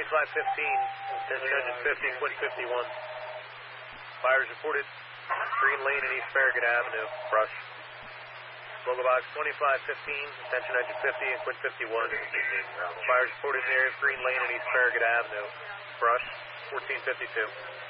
attention engine 50, quit 51. Fires reported, green lane in East Farragut Avenue, brush. Logo box 2515, attention engine 50 and quit 51. Fires reported in the area of green lane in East Farragut Avenue, brush, 1452.